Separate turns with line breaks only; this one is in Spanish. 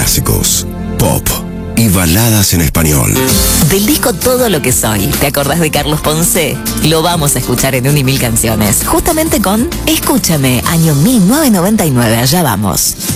clásicos, pop y baladas en español.
Del disco Todo lo que soy, ¿te acordás de Carlos Ponce? Lo vamos a escuchar en 1 y 1000 canciones, justamente con Escúchame, año 1999, allá vamos.